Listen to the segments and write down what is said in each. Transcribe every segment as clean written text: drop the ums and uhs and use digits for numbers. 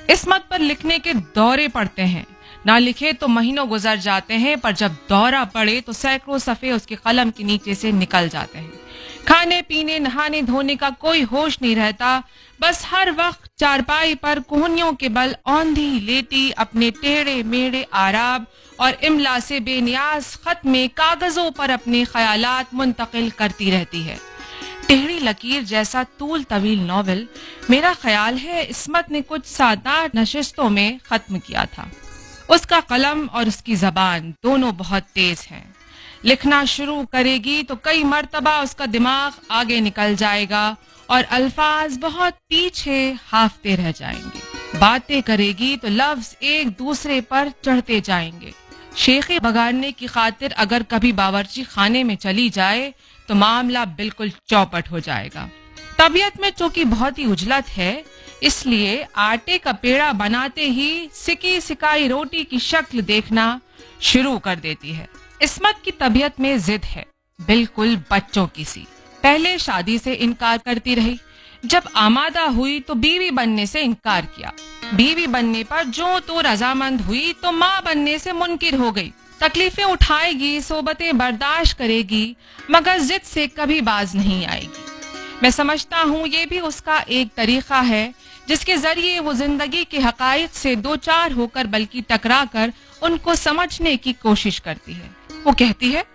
इस्मत पर लिखने के दौरे पड़ते हैं, ना लिखे तो महीनों गुजर जाते हैं, पर जब दौरा पड़े तो सैकड़ों सफ़े उसके कलम के नीचे से निकल जाते हैं। खाने पीने नहाने धोने का कोई होश नहीं रहता, बस हर वक्त चारपाई पर कोहनियों के बल औंधी लेटी अपने टेढ़े मेढ़े आराब और इमला से बेनियाज खत में कागजों पर अपने ख्यालात मुंतकिल करती रहती है। टेढ़ी लकीर जैसा तूल तवील नॉवेल मेरा ख्याल है इस्मत ने कुछ 7-8 नशिस्तों में खत्म किया था। उसका कलम और उसकी जबान दोनों बहुत तेज हैं। लिखना शुरू करेगी तो कई मर्तबा उसका दिमाग आगे निकल जाएगा और अल्फाज बहुत पीछे हाफते रह जाएंगे। बातें करेगी तो लफ्ज एक दूसरे पर चढ़ते जाएंगे। शेखी बगाड़ने की खातिर अगर कभी बावर्ची खाने में चली जाए तो मामला बिल्कुल चौपट हो जाएगा। तबीयत में चूंकि बहुत ही उजलत है, इसलिए आटे का पेड़ा बनाते ही सिकी सिकाई रोटी की शक्ल देखना शुरू कर देती है। इस्मत की तबीयत में जिद है, बिल्कुल बच्चों की सी। पहले शादी से इनकार करती रही, जब आमादा हुई तो बीवी बनने से इनकार किया। बीवी बनने पर जो तो रजामंद हुई तो माँ बनने से मुनकिर हो गई। तकलीफें उठाएगी, सोबतें बर्दाश्त करेगी, मगर जिद से कभी बाज नहीं आएगी। मैं समझता हूँ ये भी उसका एक तरीका है जिसके जरिए वो जिंदगी के हकायक से दो चार होकर बल्कि टकरा कर उनको समझने की कोशिश करती है। वो कहती है,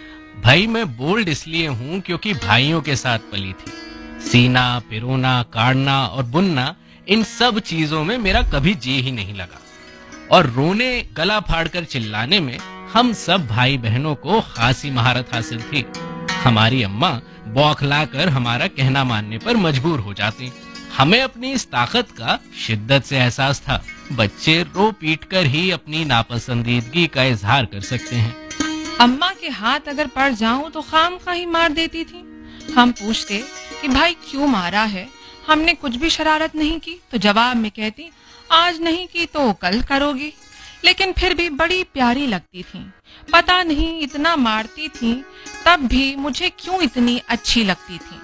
भाई मैं बोल्ड इसलिए हूँ क्योंकि भाइयों के साथ पली थी। सीना, पिरोना, काटना और बुनना, इन सब चीजों में मेरा कभी जी ही नहीं लगा। और रोने, गला फाड़कर चिल्लाने में हम सब भाई बहनों को खासी महारत हासिल थी। हमारी अम्मा बौखलाकर हमारा कहना मानने पर मजबूर हो जाती। हमें अपनी इस ताकत का शिद्दत से एहसास था। बच्चे रो पीट कर ही अपनी नापसंदीदगी का इजहार कर सकते हैं। अम्मा के हाथ अगर पड़ जाऊं तो खामखा ही मार देती थी। हम पूछते कि भाई क्यों मारा है, हमने कुछ भी शरारत नहीं की, तो जवाब में कहती आज नहीं की तो कल करोगी। लेकिन फिर भी बड़ी प्यारी लगती थी। पता नहीं इतना मारती थी तब भी मुझे क्यों इतनी अच्छी लगती थी।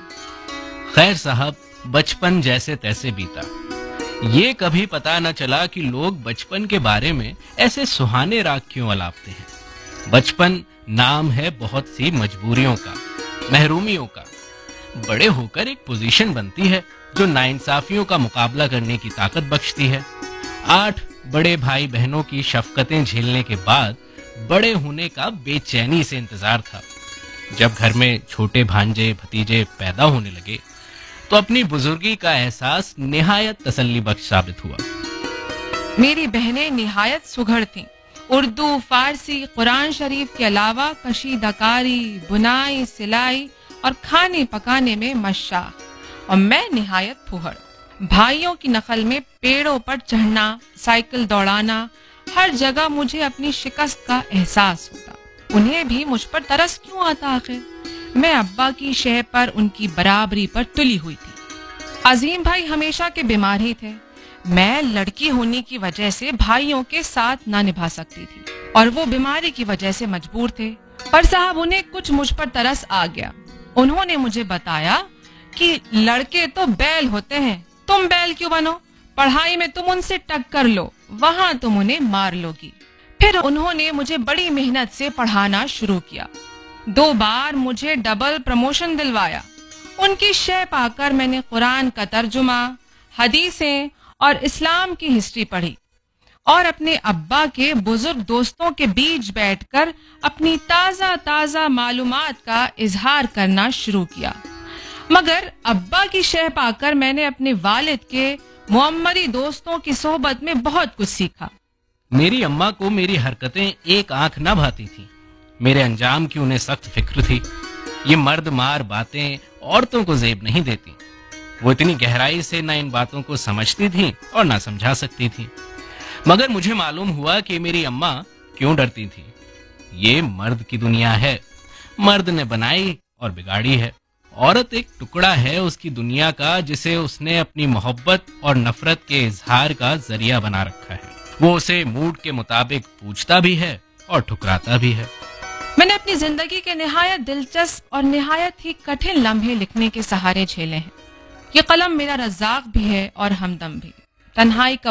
खैर साहब, बचपन जैसे तैसे बीता। ये कभी पता न चला कि लोग बचपन के बारे में ऐसे सुहाने राग क्यों अलापते हैं। बचपन नाम है बहुत सी मजबूरियों का, महरूमियों का। बड़े होकर एक पोजीशन बनती है जो नाइंसाफियों का मुकाबला करने की ताकत बख्शती है। 8 बड़े भाई बहनों की शफकतें झेलने के बाद बड़े होने का बेचैनी से इंतजार था। जब घर में छोटे भांजे भतीजे पैदा होने लगे तो अपनी बुजुर्गी का एहसास निहायत तसल्ली बख्श साबित हुआ। मेरी बहनें निहायत सुघड़ थीं। उर्दू, फारसी, कुरान शरीफ के अलावा कशीदाकारी, बुनाई, सिलाई और खाने पकाने में मशाक, और मैं निहायत फुहड़। भाइयों की नकल में पेड़ों पर चढ़ना, साइकिल दौड़ाना, हर जगह मुझे अपनी शिकस्त का एहसास होता। उन्हें भी मुझ पर तरस क्यों आता आखिर? मैं अब्बा की शह पर उनकी बराबरी पर तुली हुई थी। अजीम भाई हमेशा के बीमार ही थे। मैं लड़की होने की वजह से भाइयों के साथ ना निभा सकती थी और वो बीमारी की वजह से मजबूर थे। पर साहब उन्हें कुछ मुझ पर तरस आ गया। उन्होंने मुझे बताया कि लड़के तो बैल होते हैं, तुम बैल क्यों बनो? पढ़ाई में तुम उनसे टक्कर लो, वहां तुम उन्हें मार लोगी। फिर उन्होंने मुझे बड़ी मेहनत से पढ़ाना शुरू किया। 2 बार मुझे डबल प्रमोशन दिलवाया। उनकी शय पाकर मैंने कुरान का तर्जुमा, हदीसें और इस्लाम की हिस्ट्री पढ़ी और अपने अब्बा के बुजुर्ग दोस्तों के बीच बैठकर अपनी ताज़ा ताज़ा मालूमात का इजहार करना शुरू किया। मगर अब्बा की शह पाकर मैंने अपने वालिद के मुअम्मरी दोस्तों की सोहबत में बहुत कुछ सीखा। मेरी अम्मा को मेरी हरकतें एक आंख न भाती थी। मेरे अंजाम की उन्हें सख्त फिक्र थी। ये मर्द मार बातें औरतों को जेब नहीं देती। वो इतनी गहराई से न इन बातों को समझती थी और ना समझा सकती थी। मगर मुझे मालूम हुआ कि मेरी अम्मा क्यों डरती थी। ये मर्द की दुनिया है, मर्द ने बनाई और बिगाड़ी है। औरत एक टुकड़ा है उसकी दुनिया का, जिसे उसने अपनी मोहब्बत और नफरत के इजहार का जरिया बना रखा है। वो उसे मूड के मुताबिक पूछता भी है और ठुकराता भी है। मैंने अपनी जिंदगी के निहायत दिलचस्प और निहायत ही कठिन लम्हे लिखने के सहारे झेले हैं। ये कलम मेरा रज़्ज़ाक भी है और हमदम भी। तन्हाई का